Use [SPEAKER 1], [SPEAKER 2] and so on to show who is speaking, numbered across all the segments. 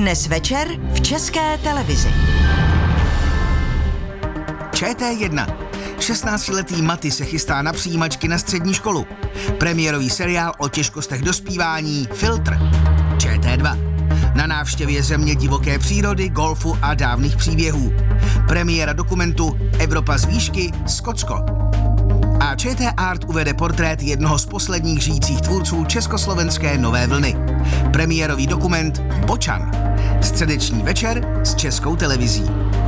[SPEAKER 1] Dnes večer v České televizi.
[SPEAKER 2] ČT1. 16letý Maty se chystá na přijímačky na střední školu. Premiérový seriál o těžkostech dospívání Filtr. ČT2. Na návštěvě země divoké přírody, golfu a dávných příběhů. Premiéra dokumentu Evropa z výšky, Skotsko. A ČT Art uvede portrét jednoho z posledních žijících tvůrců československé nové vlny. Premiérový dokument Bočan. Středeční večer s Českou televizí.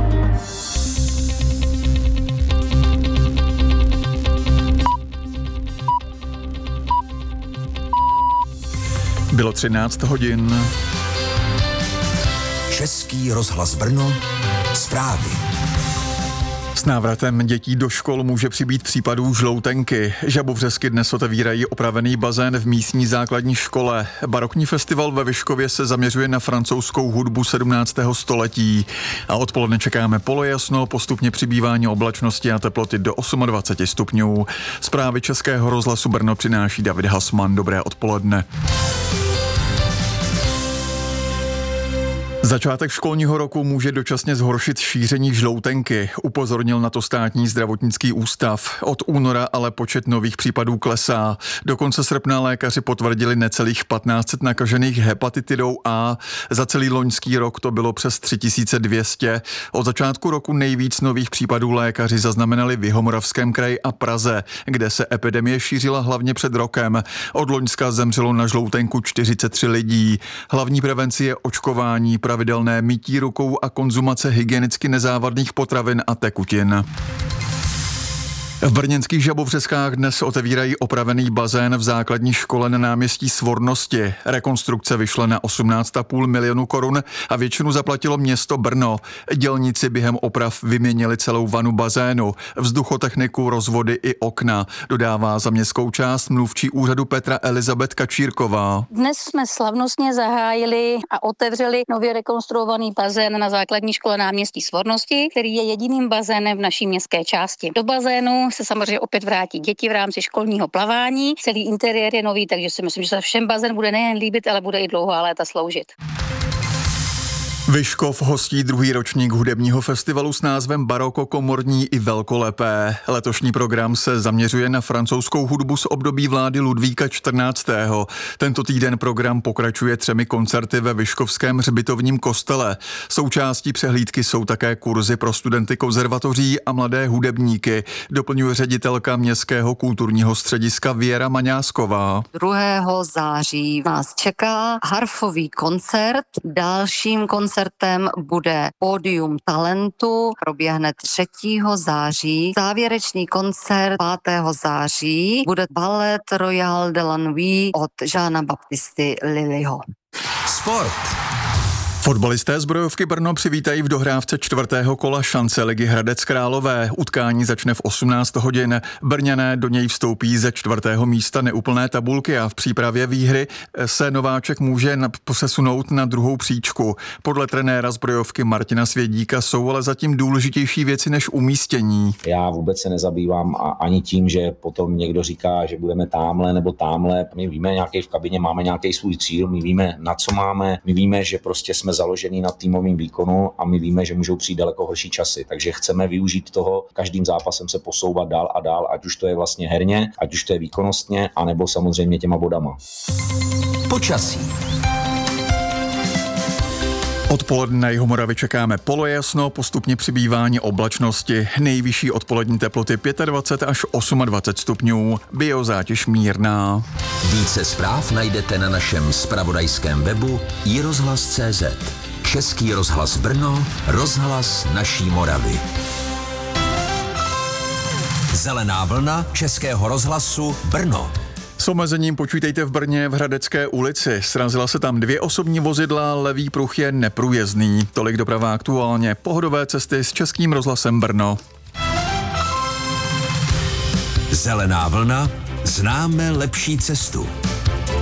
[SPEAKER 3] Bylo 13 hodin.
[SPEAKER 4] Český rozhlas Brno, zprávy.
[SPEAKER 3] S návratem dětí do škol může přibýt případů žloutenky. Žabovřesky dnes otevírají opravený bazén v místní základní škole. Barokní festival ve Vyškově se zaměřuje na francouzskou hudbu 17. století. A odpoledne čekáme polojasno, postupně přibývání oblačnosti a teploty do 28 stupňů. Zprávy Českého rozhlasu Brno přináší David Hasman. Dobré odpoledne. Začátek školního roku může dočasně zhoršit šíření žloutenky, upozornil na to státní zdravotnický ústav. Od února ale počet nových případů klesá. Do konce srpna lékaři potvrdili necelých 1500 nakažených hepatitidou A. Za celý loňský rok to bylo přes 3200. Od začátku roku nejvíc nových případů lékaři zaznamenali v Jihomoravském kraji a Praze, kde se epidemie šířila hlavně před rokem. Od loňska zemřelo na žloutenku 43 lidí. Hlavní prevenci je očkování, pravidelné mytí rukou a konzumace hygienicky nezávadných potravin a tekutin. V brněnských Žabovřeskách dnes otevírají opravený bazén v základní škole na náměstí Svornosti. Rekonstrukce vyšla na 18,5 milionu korun a většinu zaplatilo město Brno. Dělníci během oprav vyměnili celou vanu bazénu, vzduchotechniku, rozvody i okna, dodává za městskou část mluvčí úřadu Petra Elizabeth Kačírková.
[SPEAKER 5] Dnes jsme slavnostně zahájili a otevřeli nově rekonstruovaný bazén na základní škole náměstí Svornosti, který je jediným bazénem v naší městské části. Do bazénu se samozřejmě opět vrátí děti v rámci školního plavání. Celý interiér je nový, takže si myslím, že se všem bazén bude nejen líbit, ale bude i dlouhá léta sloužit.
[SPEAKER 3] Vyškov hostí druhý ročník hudebního festivalu s názvem Baroko, komorní i velkolepé. Letošní program se zaměřuje na francouzskou hudbu z období vlády Ludvíka XIV. Tento týden program pokračuje 3 koncerty ve Vyškovském hřbitovním kostele. Součástí přehlídky jsou také kurzy pro studenty konzervatoří a mladé hudebníky, doplňuje ředitelka Městského kulturního střediska Věra Maňásková.
[SPEAKER 6] 2. září nás čeká harfový koncert. Dalším koncertem bude Pódium talentu, proběhne 3. září. Závěrečný koncert 5. září bude Ballet Royal de la Nuit od Jeana Baptisty Lillyho.
[SPEAKER 4] Sport.
[SPEAKER 3] Fotbalisté Zbrojovky Brno přivítají v dohrávce 4. kola šance ligy Hradec Králové. Utkání začne v 18 hodin. Brňané do něj vstoupí ze 4. místa neúplné tabulky a v přípravě výhry se nováček může posunout na 2. příčku. Podle trenéra Zbrojovky Martina Svědíka jsou ale zatím důležitější věci než umístění.
[SPEAKER 7] Já vůbec se nezabývám ani tím, že potom někdo říká, že budeme támhle nebo támhle. My víme nějaký v kabině, máme nějaký svůj cíl, my víme, na co máme, my víme, že prostě jsme založený na týmovým výkonu a my víme, že můžou přijít daleko horší časy. Takže chceme využít toho, každým zápasem se posouvat dál a dál, ať už to je vlastně herně, ať už to je výkonnostně, anebo samozřejmě těma bodama.
[SPEAKER 4] Počasí.
[SPEAKER 3] Odpoledne na Jihomoravě čekáme polojasno, postupně přibývání oblačnosti, nejvyšší odpolední teploty 25 až 28 stupňů, biozátěž mírná.
[SPEAKER 4] Více zpráv najdete na našem zpravodajském webu iRozhlas.cz. Český rozhlas Brno, rozhlas naší Moravy. Zelená vlna Českého rozhlasu Brno.
[SPEAKER 3] S omezením počítejte v Brně v Hradecké ulici. Srazila se tam 2 osobní vozidla, levý pruh je neprůjezdný. Tolik doprava aktuálně. Pohodové cesty s Českým rozhlasem Brno.
[SPEAKER 4] Zelená vlna, známe lepší cestu.